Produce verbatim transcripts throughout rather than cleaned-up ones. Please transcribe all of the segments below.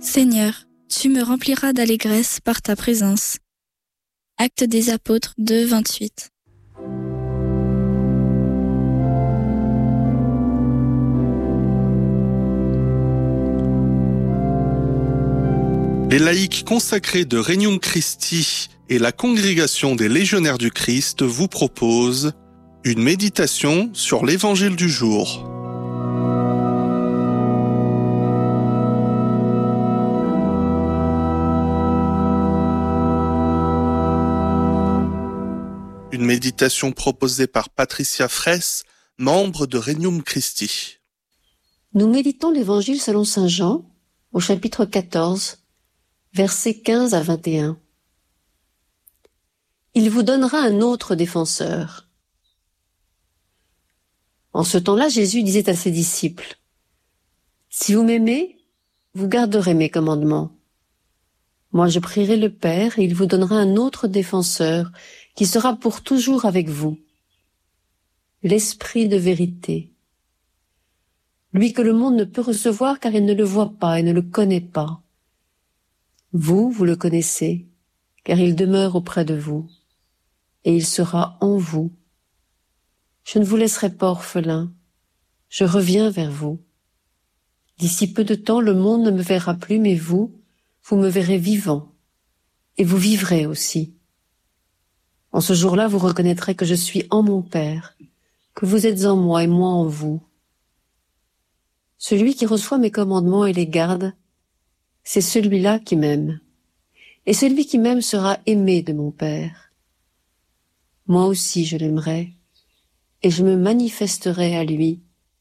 Seigneur, tu me rempliras d'allégresse par ta présence. Actes des Apôtres deux, vingt-huit. Les laïcs consacrés de Regnum Christi et la Congrégation des Légionnaires du Christ vous proposent une méditation sur l'Évangile du jour. Une méditation proposée par Patricia Fraisse, membre de Regnum Christi. Nous méditons l'Évangile selon saint Jean, au chapitre quatorze, versets quinze à vingt et un. Il vous donnera un autre défenseur. En ce temps-là, Jésus disait à ses disciples, « Si vous m'aimez, vous garderez mes commandements. Moi je prierai le Père et il vous donnera un autre défenseur qui sera pour toujours avec vous. L'Esprit de vérité. Lui que le monde ne peut recevoir car il ne le voit pas et ne le connaît pas. Vous, vous le connaissez, car il demeure auprès de vous, et il sera en vous. Je ne vous laisserai pas orphelin, je reviens vers vous. D'ici peu de temps, le monde ne me verra plus, mais vous, vous me verrez vivant, et vous vivrez aussi. En ce jour-là, vous reconnaîtrez que je suis en mon Père, que vous êtes en moi et moi en vous. Celui qui reçoit mes commandements et les garde, c'est celui-là qui m'aime. Et celui qui m'aime sera aimé de mon Père. Moi aussi je l'aimerai, et je me manifesterai à lui.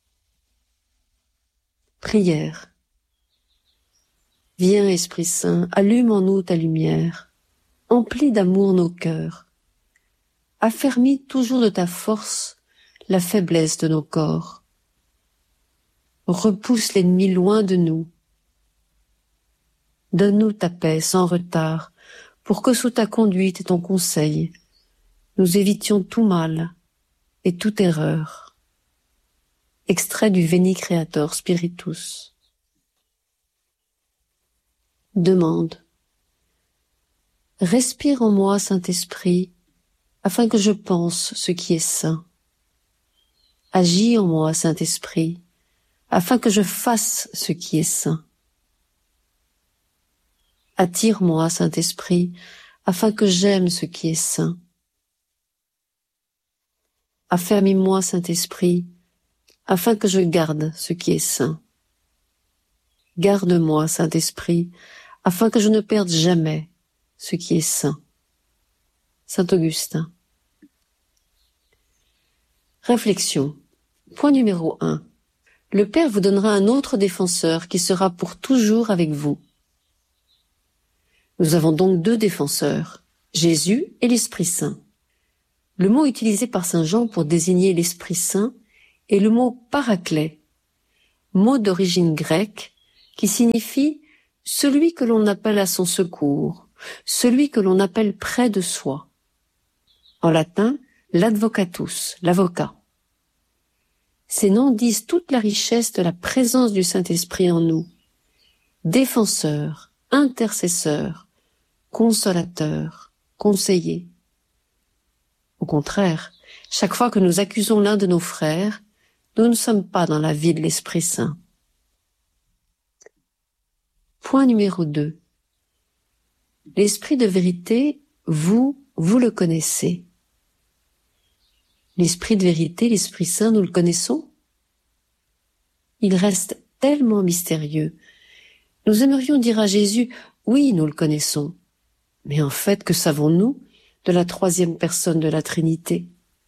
Prière. Viens, Esprit Saint, allume en nous ta lumière, emplis d'amour nos cœurs. Affermis toujours de ta force la faiblesse de nos corps. Repousse l'ennemi loin de nous. Donne-nous ta paix sans retard, pour que sous ta conduite et ton conseil, nous évitions tout mal et toute erreur. Extrait du Veni Creator Spiritus. Demande. Respire en moi, Saint-Esprit, afin que je pense ce qui est saint. Agis en moi, Saint-Esprit, afin que je fasse ce qui est saint. Attire-moi, Saint-Esprit, afin que j'aime ce qui est saint. Affermis-moi, Saint-Esprit, afin que je garde ce qui est saint. Garde-moi, Saint-Esprit, afin que je ne perde jamais ce qui est saint. Saint Augustin. Réflexion. Point numéro un. Le Père vous donnera un autre défenseur qui sera pour toujours avec vous. Nous avons donc deux défenseurs, Jésus et l'Esprit Saint. Le mot utilisé par saint Jean pour désigner l'Esprit Saint est le mot paraclet, mot d'origine grecque qui signifie celui que l'on appelle à son secours, celui que l'on appelle près de soi. En latin, l'advocatus, l'avocat. Ces noms disent toute la richesse de la présence du Saint-Esprit en nous. Défenseur, intercesseur, consolateur, conseiller. Au contraire, chaque fois que nous accusons l'un de nos frères, nous ne sommes pas dans la vie de l'Esprit Saint. Point numéro deux. L'Esprit de vérité, vous, vous le connaissez. L'Esprit de vérité, l'Esprit Saint, nous le connaissons? Il reste tellement mystérieux. Nous aimerions dire à Jésus, oui, nous le connaissons. Mais en fait, que savons-nous de la troisième personne de la Trinité?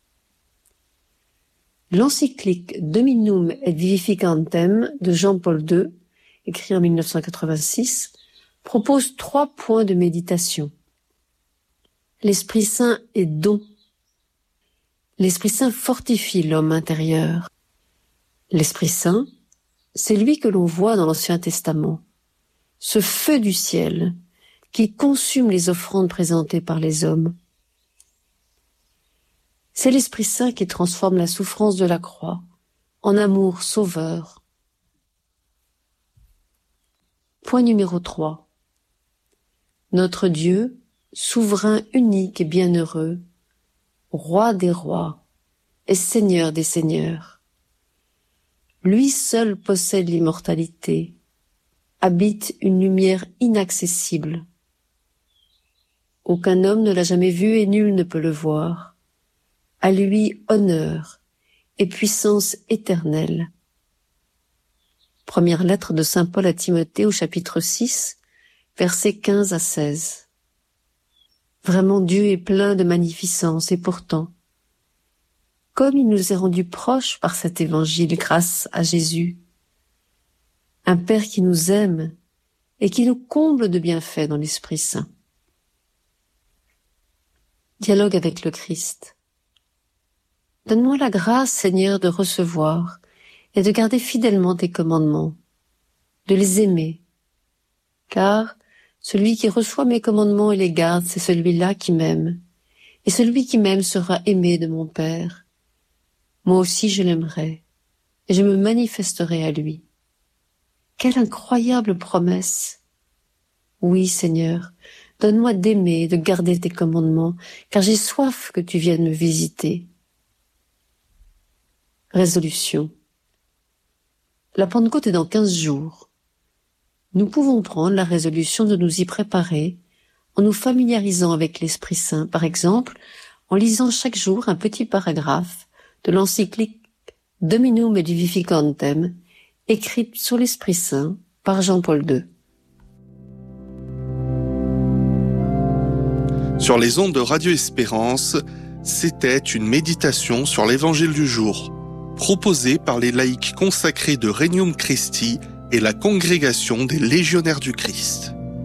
L'encyclique Dominum et Vivificantem de Jean-Paul deux, écrit en mille neuf cent quatre-vingt-six, propose trois points de méditation. L'Esprit Saint est don. L'Esprit Saint fortifie l'homme intérieur. L'Esprit Saint, c'est lui que l'on voit dans l'Ancien Testament, ce feu du ciel qui consume les offrandes présentées par les hommes. C'est l'Esprit Saint qui transforme la souffrance de la croix en amour sauveur. Point numéro trois. Notre Dieu, souverain unique et bienheureux, Roi des rois et Seigneur des seigneurs. Lui seul possède l'immortalité, habite une lumière inaccessible. Aucun homme ne l'a jamais vu et nul ne peut le voir. À lui honneur et puissance éternelle. Première lettre de saint Paul à Timothée au chapitre six, versets quinze à seize. Vraiment Dieu est plein de magnificence et pourtant, comme il nous est rendu proches par cet évangile grâce à Jésus, un Père qui nous aime et qui nous comble de bienfaits dans l'Esprit Saint. Dialogue avec le Christ. Donne-moi la grâce, Seigneur, de recevoir et de garder fidèlement tes commandements, de les aimer, car celui qui reçoit mes commandements et les garde, c'est celui-là qui m'aime, et celui qui m'aime sera aimé de mon Père. Moi aussi je l'aimerai, et je me manifesterai à lui. Quelle incroyable promesse! Oui, Seigneur, donne-moi d'aimer et de garder tes commandements, car j'ai soif que tu viennes me visiter. Résolution. La Pentecôte est dans quinze jours. Nous pouvons prendre la résolution de nous y préparer en nous familiarisant avec l'Esprit Saint, par exemple, en lisant chaque jour un petit paragraphe de l'encyclique Dominum Edificantem, écrite sur l'Esprit Saint par Jean-Paul deux. Sur les ondes de Radio Espérance, c'était une méditation sur l'Évangile du jour, proposée par les laïcs consacrés de Regnum Christi et la Congrégation des Légionnaires du Christ.